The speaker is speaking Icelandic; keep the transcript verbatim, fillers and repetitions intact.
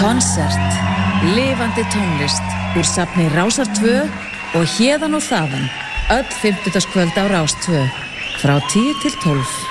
Konsert. Lifandi tónlist úr safni Rásar tvö og héðan og þaðan. Öll fimmtudagskvöld á Rás tvö. Frá tíu til tólf.